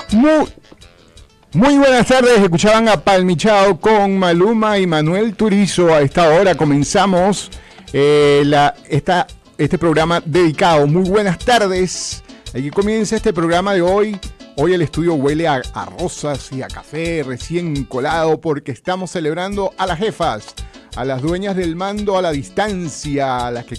Muy, muy buenas tardes, escuchaban a Palmichao con Maluma y Manuel Turizo. A esta hora comenzamos este programa dedicado. Muy buenas tardes. Aquí comienza este programa de hoy. Hoy el estudio huele a rosas y a café recién colado porque estamos celebrando a las jefas, a las dueñas del mando a la distancia, a las que